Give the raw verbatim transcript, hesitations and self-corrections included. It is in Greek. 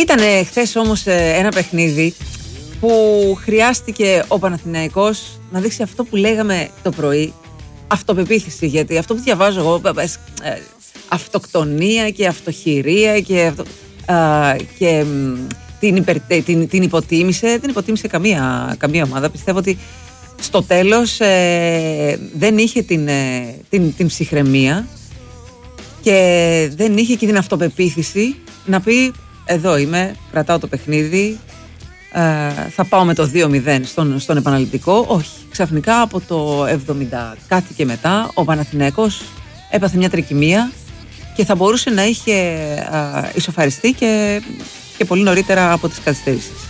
Ήταν χθες όμως ένα παιχνίδι που χρειάστηκε ο Παναθηναϊκός να δείξει αυτό που λέγαμε το πρωί, αυτοπεποίθηση, γιατί αυτό που διαβάζω εγώ, αυτοκτονία και αυτοχειρία και, αυτο, α, και την, υπερ, την, την υποτίμησε, την υποτίμησε καμία, καμία ομάδα. Πιστεύω ότι στο τέλος ε, δεν είχε την, ε, την, την ψυχραιμία και δεν είχε και την αυτοπεποίθηση να πει εδώ είμαι, κρατάω το παιχνίδι, ε, θα πάω με το δύο μηδέν στον, στον επαναληπτικό. Όχι, ξαφνικά από το εβδομήντα κάτι και μετά ο Παναθηναϊκός έπαθε μια τρικυμία και θα μπορούσε να είχε ε, ισοφαριστεί και, και πολύ νωρίτερα από τις καθυστερήσεις.